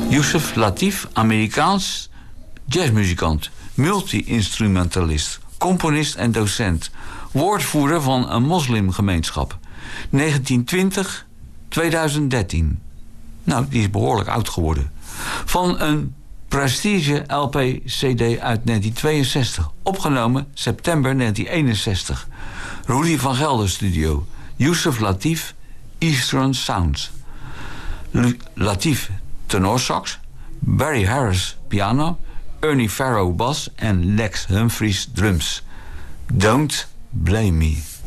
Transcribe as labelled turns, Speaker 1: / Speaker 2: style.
Speaker 1: Yusef Lateef, Amerikaans jazzmuzikant, multi-instrumentalist, componist en docent, woordvoerder van een moslimgemeenschap. 1920, 2013. Nou, die is behoorlijk oud geworden. Van een prestige LP-CD uit 1962, opgenomen september 1961. Rudy van Gelder Studio, Yusef Lateef, Eastern Sounds. Lateef tenorsax, Barry Harris piano, Ernie Farrow bas en Lex Humphries drums. Don't Blame Me.